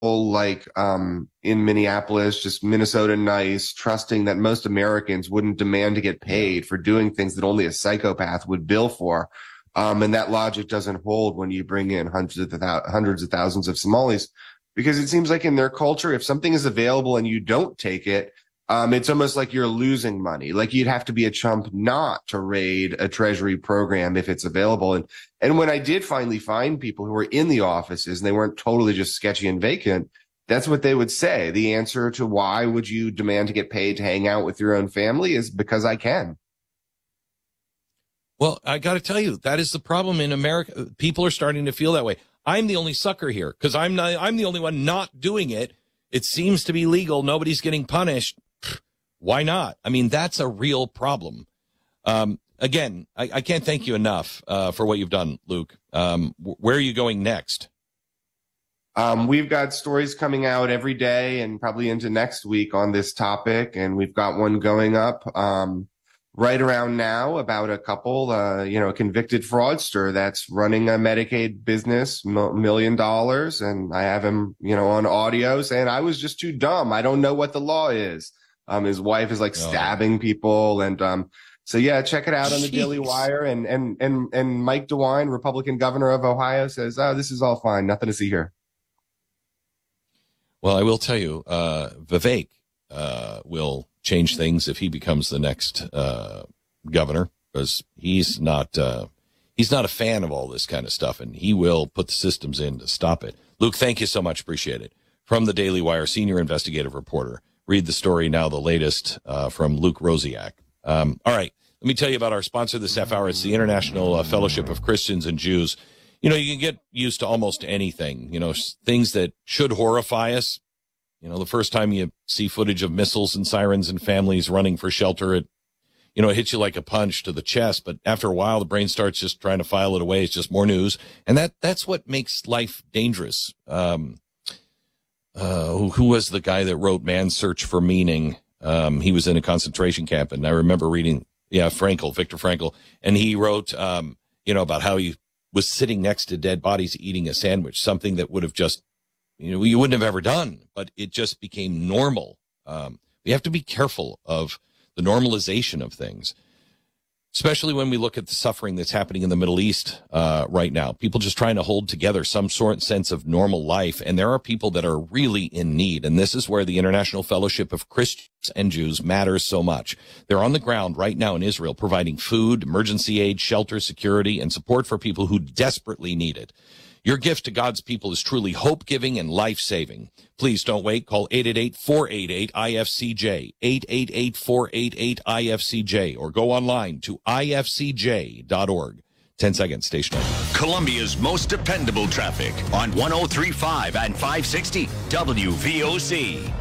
like in Minneapolis, just Minnesota nice, trusting that most Americans wouldn't demand to get paid for doing things that only a psychopath would bill for. And that logic doesn't hold when you bring in hundreds of thousands of Somalis, because it seems like in their culture, if something is available and you don't take it, it's almost like you're losing money. Like you'd have to be a chump not to raid a treasury program if it's available. And when I did finally find people who were in the offices and they weren't totally just sketchy and vacant, that's what they would say. The answer to why would you demand to get paid to hang out with your own family is because I can. Well, I got to tell you, that is the problem in America. People are starting to feel that way. I'm the only sucker here because I'm the only one not doing it. It seems to be legal. Nobody's getting punished. Why not? I mean, that's a real problem. Again, I can't thank you enough for what you've done, Luke. Where are you going next? We've got stories coming out every day and probably into next week on this topic. And we've got one going up right around now about a couple, a convicted fraudster that's running a Medicaid business, $1 million. And I have him, on audio saying, I was just too dumb. I don't know what the law is. His wife is stabbing people. And, so yeah, check it out on the Daily Wire. And Mike DeWine, Republican governor of Ohio, says, oh, this is all fine. Nothing to see here. Well, I will tell you, Vivek, will change things if he becomes the next, governor, because he's not a fan of all this kind of stuff, and he will put the systems in to stop it. Luke, thank you so much. Appreciate it. From the Daily Wire, senior investigative reporter. Read the story now, the latest from Luke Rosiak. All right, let me tell you about our sponsor this half hour. It's the International Fellowship of Christians and Jews. You can get used to almost anything, things that should horrify us. The first time you see footage of missiles and sirens and families running for shelter, it hits you like a punch to the chest. But after a while, the brain starts just trying to file it away. It's just more news. And that's what makes life dangerous. Who was the guy that wrote Man's Search for Meaning? He was in a concentration camp, and I remember reading, Viktor Frankl, and he wrote, about how he was sitting next to dead bodies eating a sandwich, something that would have just, you wouldn't have ever done, but it just became normal. We have to be careful of the normalization of things, especially when we look at the suffering that's happening in the Middle East right now. People just trying to hold together some sense of normal life. And there are people that are really in need. And this is where the International Fellowship of Christians and Jews matters so much. They're on the ground right now in Israel, providing food, emergency aid, shelter, security, and support for people who desperately need it. Your gift to God's people is truly hope-giving and life-saving. Please don't wait. Call 888-488-IFCJ, 888-488-IFCJ, or go online to ifcj.org. 10 seconds, station ID. Columbia's most dependable traffic on 103.5 and 560 WVOC.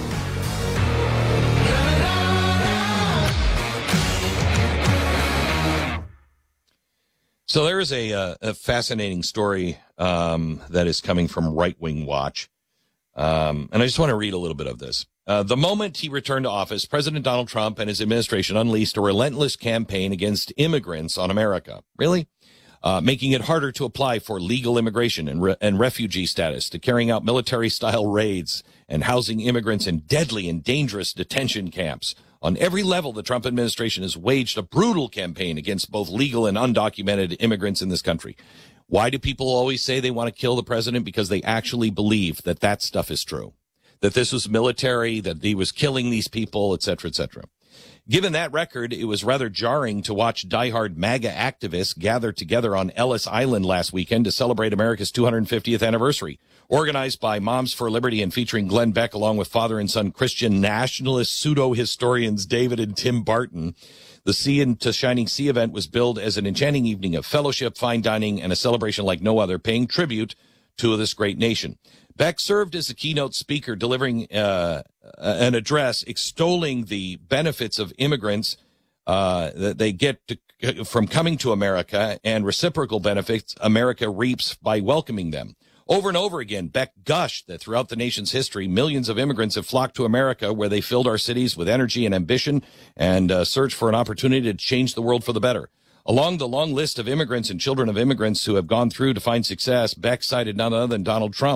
So there is a fascinating story that is coming from Right Wing Watch. And I just want to read a little bit of this. The moment he returned to office, President Donald Trump and his administration unleashed a relentless campaign against immigrants on America. Really? Making it harder to apply for legal immigration and refugee status, to carrying out military-style raids and housing immigrants in deadly and dangerous detention camps. On every level, the Trump administration has waged a brutal campaign against both legal and undocumented immigrants in this country. Why do people always say they want to kill the president? Because they actually believe that that stuff is true, that this was military, that he was killing these people, et cetera, et cetera. Given that record, it was rather jarring to watch diehard MAGA activists gather together on Ellis Island last weekend to celebrate America's 250th anniversary. Organized by Moms for Liberty and featuring Glenn Beck along with father and son Christian nationalist pseudo-historians David and Tim Barton, the Sea into Shining Sea event was billed as an enchanting evening of fellowship, fine dining, and a celebration like no other, paying tribute to this great nation. Beck served as a keynote speaker, delivering an address extolling the benefits of immigrants that they get from coming to America and reciprocal benefits America reaps by welcoming them. Over and over again, Beck gushed that throughout the nation's history, millions of immigrants have flocked to America, where they filled our cities with energy and ambition and searched for an opportunity to change the world for the better. Along the long list of immigrants and children of immigrants who have gone through to find success, Beck cited none other than Donald Trump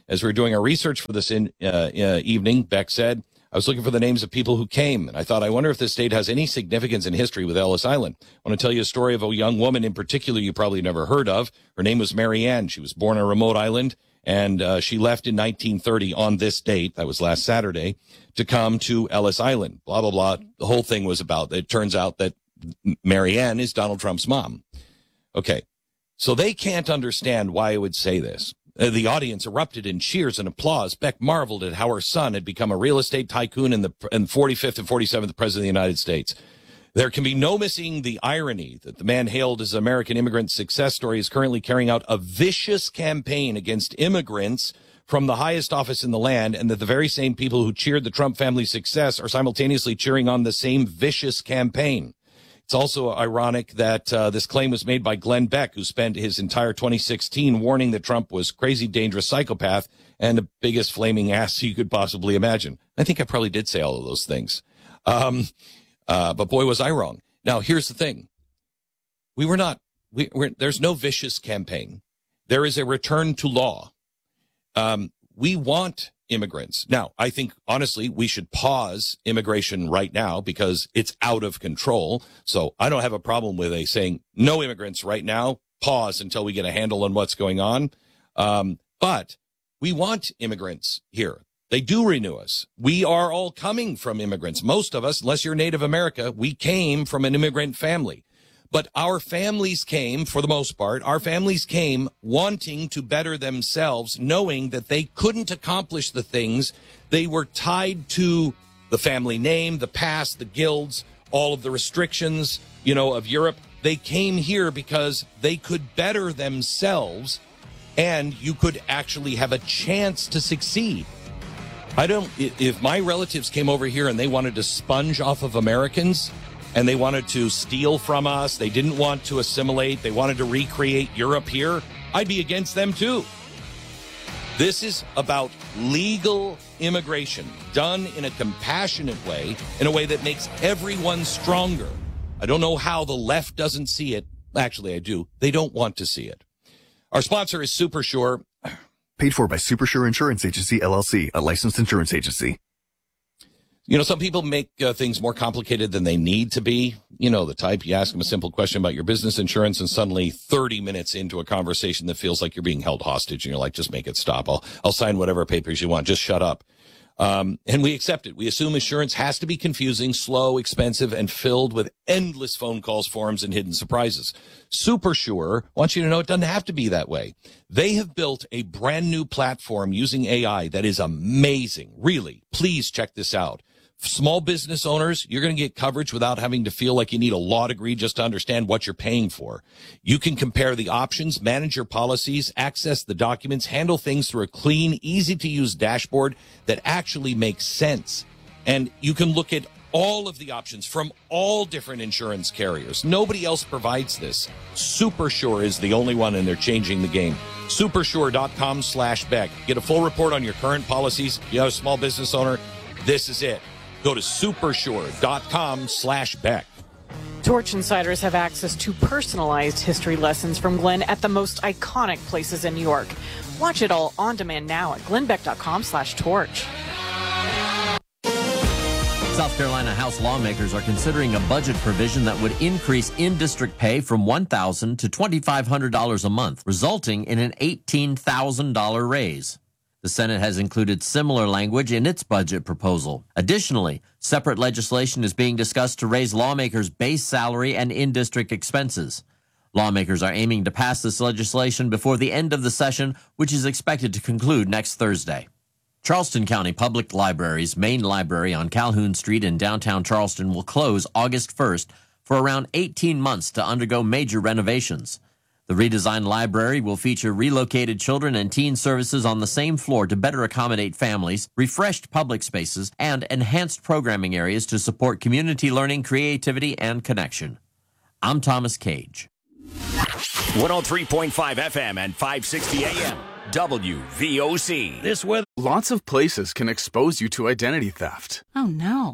As we were doing our research for this evening, Beck said, I was looking for the names of people who came, and I thought, I wonder if this state has any significance in history with Ellis Island. I want to tell you a story of a young woman in particular you probably never heard of. Her name was Mary Ann. She was born on a remote island, and she left in 1930 on this date, that was last Saturday, to come to Ellis Island. Blah, blah, blah. The whole thing was about, it turns out that Mary Ann is Donald Trump's mom. Okay, so they can't understand why I would say this. The audience erupted in cheers and applause. Beck marveled at how her son had become a real estate tycoon and 45th and 47th president of the United States. There can be no missing the irony that the man hailed as American immigrant success story is currently carrying out a vicious campaign against immigrants from the highest office in the land, and that the very same people who cheered the Trump family's success are simultaneously cheering on the same vicious campaign. It's also ironic that this claim was made by Glenn Beck, who spent his entire 2016 warning that Trump was crazy, dangerous psychopath and the biggest flaming ass you could possibly imagine. I think I probably did say all of those things. But boy, was I wrong. Now, here's the thing. There's no vicious campaign. There is a return to law. We want immigrants. Now, I think, honestly, we should pause immigration right now because it's out of control. So I don't have a problem with saying no immigrants right now, pause until we get a handle on what's going on. But we want immigrants here. They do renew us. We are all coming from immigrants. Most of us, unless you're Native America, we came from an immigrant family. But our families came, for the most part, our families came wanting to better themselves, knowing that they couldn't accomplish the things. They were tied to the family name, the past, the guilds, all of the restrictions, of Europe. They came here because they could better themselves, and you could actually have a chance to succeed. If my relatives came over here and they wanted to sponge off of Americans, and they wanted to steal from us, they didn't want to assimilate, they wanted to recreate Europe here, I'd be against them too. This is about legal immigration done in a compassionate way, in a way that makes everyone stronger. I don't know how the left doesn't see it. Actually, I do. They don't want to see it. Our sponsor is SuperSure. Paid for by SuperSure Insurance Agency, LLC, a licensed insurance agency. Some people make things more complicated than they need to be. The type, you ask them a simple question about your business insurance and suddenly 30 minutes into a conversation that feels like you're being held hostage and you're like, just make it stop. I'll sign whatever papers you want. Just shut up. And we accept it. We assume insurance has to be confusing, slow, expensive, and filled with endless phone calls, forms, and hidden surprises. SuperSure wants you to know it doesn't have to be that way. They have built a brand new platform using AI that is amazing. Really, please check this out. Small business owners, you're going to get coverage without having to feel like you need a law degree just to understand what you're paying for. You can compare the options, manage your policies, access the documents, handle things through a clean, easy-to-use dashboard that actually makes sense. And you can look at all of the options from all different insurance carriers. Nobody else provides this. SuperSure is the only one, and they're changing the game. SuperSure.com/Beck. Get a full report on your current policies. If you have a small business owner, this is it. Go to supersure.com/Beck. Torch insiders have access to personalized history lessons from Glenn at the most iconic places in New York. Watch it all on demand now at glennbeck.com/torch. South Carolina House lawmakers are considering a budget provision that would increase in-district pay from $1,000 to $2,500 a month, resulting in an $18,000 raise. The Senate has included similar language in its budget proposal. Additionally, separate legislation is being discussed to raise lawmakers' base salary and in-district expenses. Lawmakers are aiming to pass this legislation before the end of the session, which is expected to conclude next Thursday. Charleston County Public Library's main library on Calhoun Street in downtown Charleston will close August 1st for around 18 months to undergo major renovations. The redesigned library will feature relocated children and teen services on the same floor to better accommodate families, refreshed public spaces, and enhanced programming areas to support community learning, creativity, and connection. I'm Thomas Cage. 103.5 FM and 560 AM. WVOC. This weather. Lots of places can expose you to identity theft. Oh, no.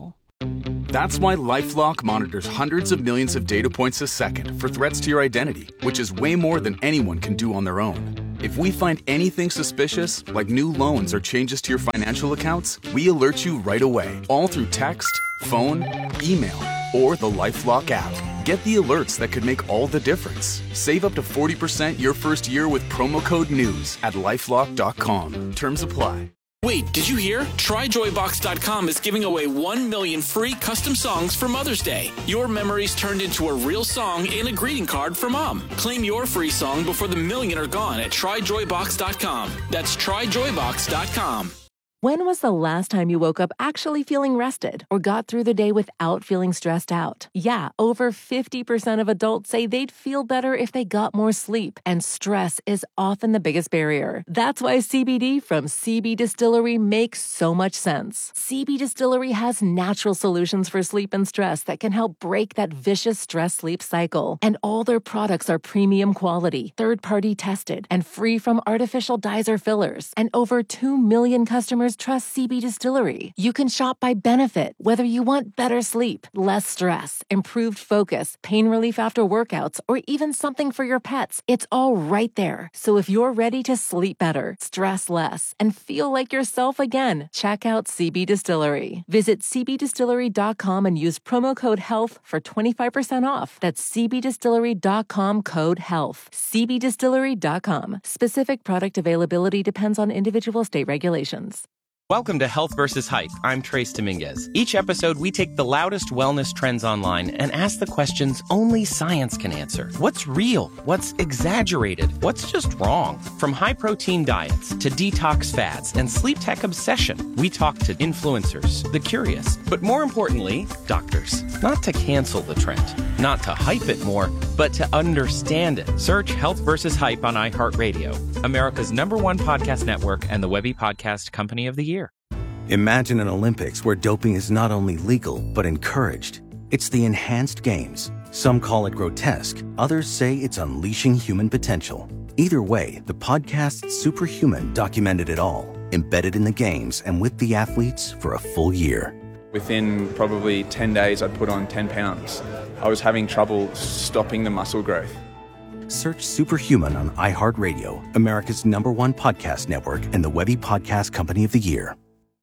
That's why LifeLock monitors hundreds of millions of data points a second for threats to your identity, which is way more than anyone can do on their own. If we find anything suspicious, like new loans or changes to your financial accounts, we alert you right away, all through text, phone, email, or the LifeLock app. Get the alerts that could make all the difference. Save up to 40% your first year with promo code NEWS at LifeLock.com. Terms apply. Wait, did you hear? TryJoyBox.com is giving away 1 million free custom songs for Mother's Day. Your memories turned into a real song and a greeting card for Mom. Claim your free song before the million are gone at TryJoyBox.com. That's TryJoyBox.com. When was the last time you woke up actually feeling rested or got through the day without feeling stressed out? Yeah, over 50% of adults say they'd feel better if they got more sleep, and stress is often the biggest barrier. That's why CBD from CB Distillery makes so much sense. CB Distillery has natural solutions for sleep and stress that can help break that vicious stress-sleep cycle. And all their products are premium quality, third-party tested, and free from artificial dyes or fillers. And over 2 million customers trust CB Distillery. You can shop by benefit, whether you want better sleep, less stress, improved focus, pain relief after workouts, or even something for your pets. It's all right there. So if you're ready to sleep better, stress less, and feel like yourself again, check out CB Distillery. Visit cbdistillery.com and use promo code HEALTH for 25% off. That's cbdistillery.com code HEALTH. cbdistillery.com. Specific product availability depends on individual state regulations. Welcome to Health vs. Hype. I'm Trace Dominguez. Each episode, we take the loudest wellness trends online and ask the questions only science can answer. What's real? What's exaggerated? What's just wrong? From high-protein diets to detox fads and sleep tech obsession, we talk to influencers, the curious, but more importantly, doctors. Not to cancel the trend, not to hype it more, but to understand it. Search Health vs. Hype on iHeartRadio, America's #1 podcast network and the Webby Podcast Company of the Year. Imagine an Olympics where doping is not only legal, but encouraged. It's the enhanced games. Some call it grotesque. Others say it's unleashing human potential. Either way, the podcast Superhuman documented it all, embedded in the games and with the athletes for a full year. Within probably 10 days, I'd put on 10 pounds. I was having trouble stopping the muscle growth. Search Superhuman on iHeartRadio, America's #1 podcast network and the Webby Podcast Company of the Year.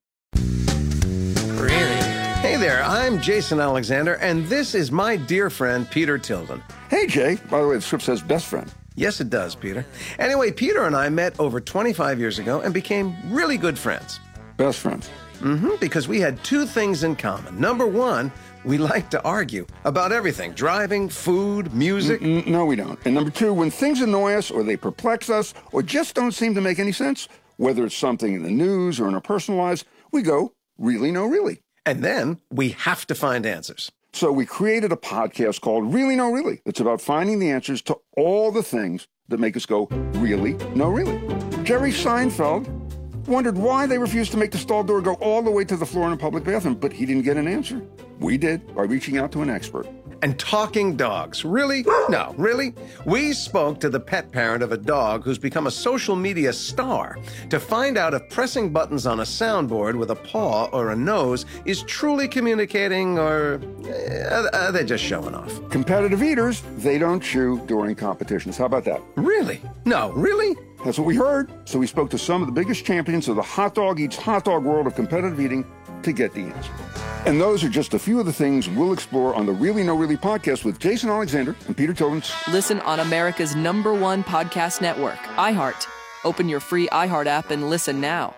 Hey there, I'm Jason Alexander, and this is my dear friend, Peter Tilden. Hey, Jay. By the way, the script says best friend. Yes, it does, Peter. Anyway, Peter and I met over 25 years ago and became really good friends. Best friends. Because we had two things in common. Number one, we like to argue about everything. Driving, food, music. No, we don't. And number two, when things annoy us or they perplex us or just don't seem to make any sense, whether it's something in the news or in our personal lives, we go, really, no, really. And then we have to find answers. So we created a podcast called Really, No, Really. It's about finding the answers to all the things that make us go, really, no, really. Jerry Seinfeld wondered why they refused to make the stall door go all the way to the floor in a public bathroom, but he didn't get an answer. We did by reaching out to an expert. And talking dogs. Really? No, really? We spoke to the pet parent of a dog who's become a social media star to find out if pressing buttons on a soundboard with a paw or a nose is truly communicating or are they just showing off? Competitive eaters, they don't chew during competitions. How about that? Really? No, really? That's what we heard. So we spoke to some of the biggest champions of the hot dog eats hot dog world of competitive eating to get the answer. And those are just a few of the things we'll explore on the Really No Really podcast with Jason Alexander and Peter Tilden. Listen on America's #1 podcast network, iHeart. Open your free iHeart app and listen now.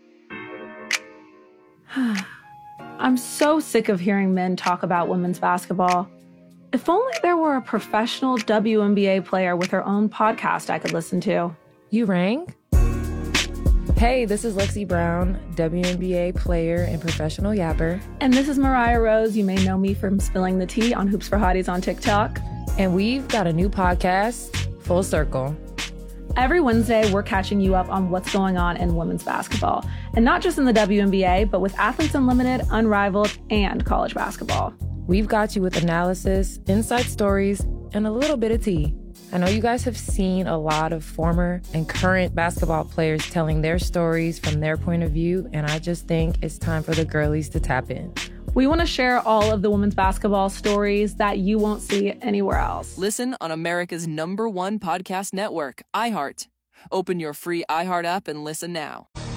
I'm so sick of hearing men talk about women's basketball. If only there were a professional WNBA player with her own podcast I could listen to. You rang? Hey, this is Lexi Brown, WNBA player and professional yapper. And this is Mariah Rose. You may know me from spilling the tea on Hoops for Hotties on TikTok. And we've got a new podcast, Full Circle. Every Wednesday, we're catching you up on what's going on in women's basketball. And not just in the WNBA, but with Athletes Unlimited, Unrivaled, and college basketball. We've got you with analysis, inside stories, and a little bit of tea. I know you guys have seen a lot of former and current basketball players telling their stories from their point of view, and I just think it's time for the girlies to tap in. We want to share all of the women's basketball stories that you won't see anywhere else. Listen on America's #1 podcast network, iHeart. Open your free iHeart app and listen now.